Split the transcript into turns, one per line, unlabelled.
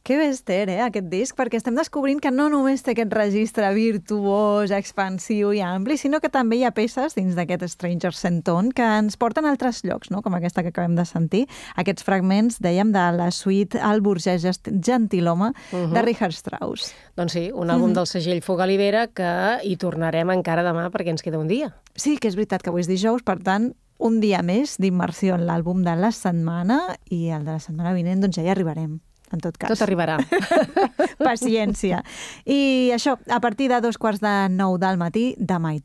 Que bester, aquest disc, perquè estem descobrint que no només té aquest registre virtuós, expansiu i ampli, sinó que també hi ha peces dins d'aquest Stranger Centon que ens porten a altres llocs, no? Com aquesta que acabem de sentir. Aquests fragments, dèiem, de la suite El burgès gentilhome de Richard Strauss.
Doncs sí, un àlbum del segell Fogalibera que hi tornarem encara demà perquè ens queda un dia.
Sí, que és veritat que avui és dijous, per tant, un dia més d'immersió en l'àlbum de la setmana i el de la setmana vinent, doncs ja hi arribarem. En tot cas.
Tot arribarà.
Paciència. I això, a partir de 8:45 del matí, demà